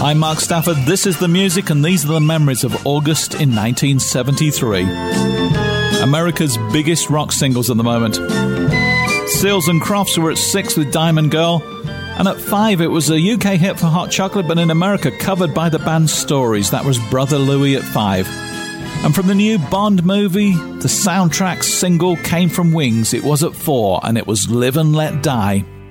I'm Mark Stafford, this is the music, and these are the memories of August in 1973. America's biggest rock singles at the moment. Seals and Crofts were at 6 with Diamond Girl, and at 5 it was a UK hit for Hot Chocolate, but in America covered by the band Stories. That was Brother Louie at 5. And from the new Bond movie, the soundtrack single came from Wings. It was at 4, and it was Live and Let Die.